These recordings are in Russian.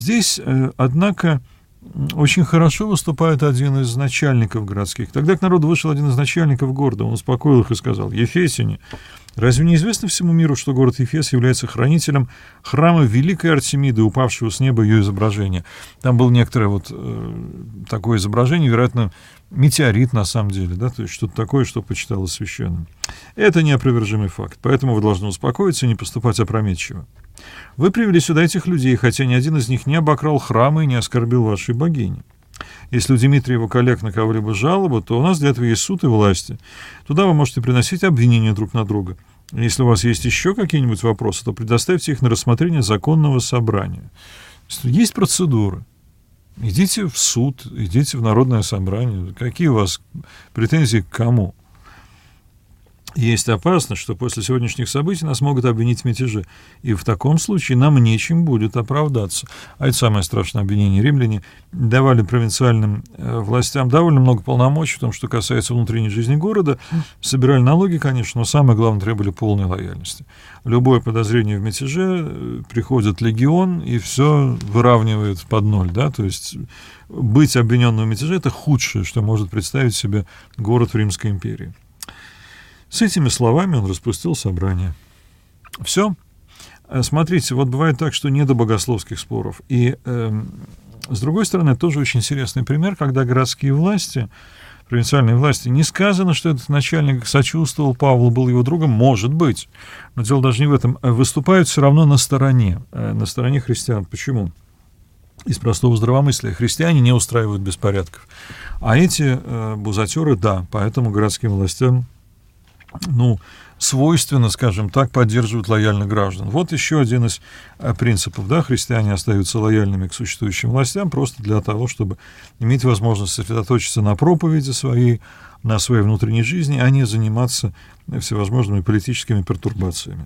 Здесь, однако, очень хорошо выступает один из начальников городских. Тогда к народу вышел один из начальников города. Он успокоил их и сказал: «Ефесяне, разве не известно всему миру, что город Ефес является хранителем храма великой Артемиды, упавшего с неба ее изображения?» Там было некоторое такое изображение, вероятно, метеорит на самом деле, да, то есть что-то такое, что почиталось священным. Это неопровержимый факт, поэтому вы должны успокоиться и не поступать опрометчиво. Вы привели сюда этих людей, хотя ни один из них не обокрал храма и не оскорбил вашей богини. Если у Дмитрия и его коллег на кого-либо жалоба, то у нас для этого есть суд и власти. Туда вы можете приносить обвинения друг на друга. Если у вас есть еще какие-нибудь вопросы, то предоставьте их на рассмотрение законного собрания. Есть процедура. Идите в суд, идите в народное собрание. Какие у вас претензии к кому? Есть опасность, что после сегодняшних событий нас могут обвинить в мятеже, и в таком случае нам нечем будет оправдаться. А это самое страшное обвинение. Римляне давали провинциальным властям довольно много полномочий в том, что касается внутренней жизни города, собирали налоги, конечно, но самое главное, требовали полной лояльности. Любое подозрение в мятеже, приходит легион и все выравнивает под ноль, да, то есть быть обвиненным в мятеже — это худшее, что может представить себе город в Римской империи. С этими словами он распустил собрание. Все. Смотрите, вот бывает так, что не до богословских споров. И, с другой стороны, тоже очень интересный пример, когда городские власти, провинциальные власти, не сказано, что этот начальник сочувствовал Павлу, был его другом, может быть. Но дело даже не в этом. Выступают все равно на стороне христиан. Почему? Из простого здравомыслия. Христиане не устраивают беспорядков. А эти бузатеры, да, поэтому городским властям свойственно, скажем так, поддерживают лояльных граждан. Вот еще один из принципов, да, христиане остаются лояльными к существующим властям просто для того, чтобы иметь возможность сосредоточиться на проповеди своей, на своей внутренней жизни, а не заниматься всевозможными политическими пертурбациями.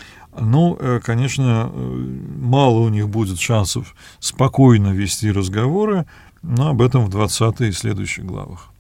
Конечно, мало у них будет шансов спокойно вести разговоры, но об этом в 20 и следующих главах.